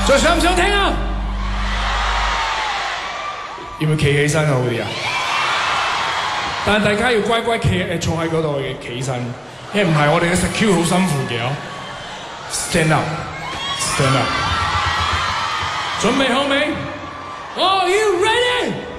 仲想唔想聽啊？要唔要企起身啊？好啲啊！但係大家要乖乖坐喺嗰度企起身，因為唔係我哋嘅secure好辛苦嘅哦。Stand up， stand up。準備好未？ Are you ready？